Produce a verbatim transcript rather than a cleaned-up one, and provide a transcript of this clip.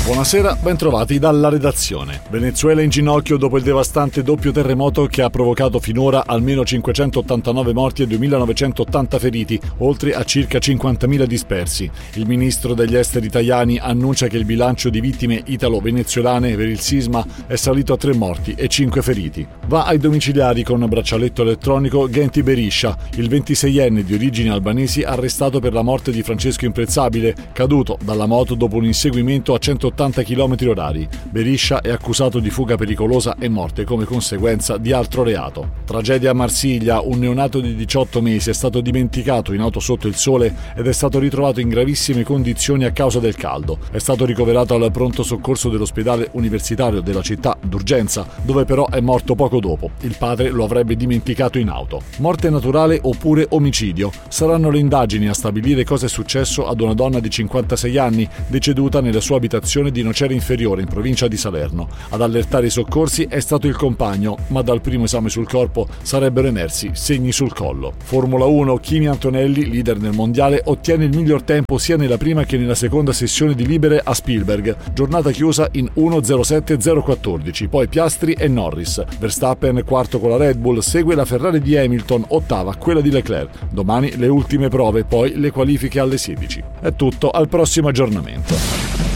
Buonasera, bentrovati dalla redazione. Venezuela in ginocchio dopo il devastante doppio terremoto che ha provocato finora almeno cinquecentottantanove morti e duemilanovecentottanta feriti, oltre a circa cinquantamila dispersi. Il ministro degli esteri italiani annuncia che il bilancio di vittime italo-venezuelane per il sisma è salito a tre morti e cinque feriti. Va ai domiciliari con braccialetto elettronico Genti Beriscia, il ventiseienne di origini albanesi arrestato per la morte di Francesco Imprezzabile, caduto dalla moto dopo un inseguimento a centottanta chilometri orari. Beriscia è accusato di fuga pericolosa e morte come conseguenza di altro reato. Tragedia a Marsiglia, un neonato di diciotto mesi è stato dimenticato in auto sotto il sole ed è stato ritrovato in gravissime condizioni a causa del caldo. È stato ricoverato al pronto soccorso dell'ospedale universitario della città d'urgenza, dove però è morto poco dopo. Il padre lo avrebbe dimenticato in auto. Morte naturale oppure omicidio? Saranno le indagini a stabilire cosa è successo ad una donna di cinquantasei anni, deceduta nella sua abitazione di Nocera Inferiore in provincia di Salerno. Ad allertare i soccorsi è stato il compagno, ma dal primo esame sul corpo sarebbero emersi segni sul collo. Formula uno, Kimi Antonelli, leader nel mondiale, ottiene il miglior tempo sia nella prima che nella seconda sessione di libere a Spielberg. Giornata chiusa in uno zero sette zero quattordici, poi Piastri e Norris. Verstappen quarto con la Red Bull, segue la Ferrari di Hamilton, ottava quella di Leclerc. Domani le ultime prove, poi le qualifiche alle sedici. È tutto, al prossimo aggiornamento.